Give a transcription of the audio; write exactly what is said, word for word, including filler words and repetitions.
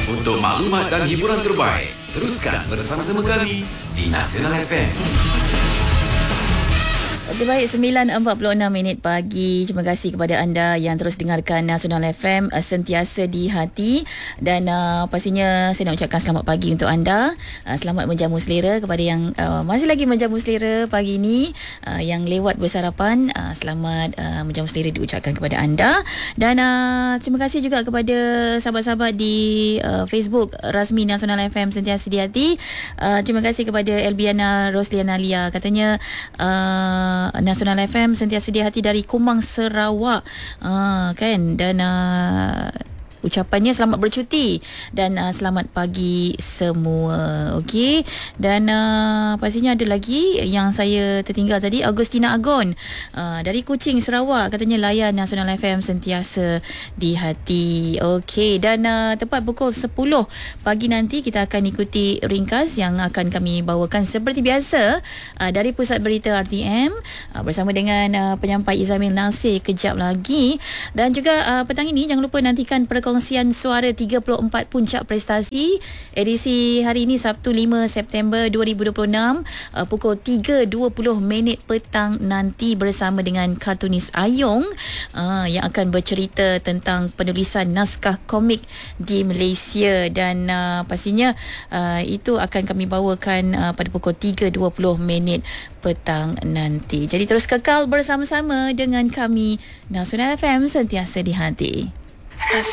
Untuk maklumat dan hiburan terbaik, teruskan bersama-sama kami di Nasional F M. Okey, baik, sembilan empat puluh enam minit pagi. Terima kasih kepada anda yang terus dengarkan Nasional F M, uh, sentiasa di hati. Dan uh, pastinya saya nak ucapkan selamat pagi untuk anda. Uh, selamat menjamu selera kepada yang uh, masih lagi menjamu selera pagi ini. Uh, yang lewat bersarapan, uh, selamat uh, menjamu selera diucapkan kepada anda. Dan uh, terima kasih juga kepada sahabat-sahabat di uh, Facebook rasmi Nasional F M sentiasa di hati. Uh, terima kasih kepada Elbiana Rosliana Lia. Katanya uh, Nasional F M sentiasa di hati dari Kumang, Sarawak, uh, kan. Dan uh, ucapannya selamat bercuti dan uh, selamat pagi semua. Okey. Dan uh, pastinya ada lagi yang saya tertinggal tadi, Agustina Agon uh, dari Kuching, Sarawak. Katanya layan Nasional F M sentiasa di hati. Okey. Dan uh, tepat pukul sepuluh pagi nanti kita akan ikuti ringkas yang akan kami bawakan seperti biasa uh, dari Pusat Berita R T M uh, bersama dengan uh, penyampai Izamil Nasir kejap lagi. Dan juga uh, petang ini jangan lupa nantikan perkongsian Kongsian suara tiga puluh empat puncak prestasi edisi hari ini Sabtu lima September dua ribu dua puluh enam uh, pukul tiga dua puluh minit petang nanti bersama dengan kartunis Ayong uh, yang akan bercerita tentang penulisan naskah komik di Malaysia. Dan uh, pastinya uh, itu akan kami bawakan uh, pada pukul tiga dua puluh minit petang nanti. Jadi terus kekal bersama-sama dengan kami, Nasional F M sentiasa di hati.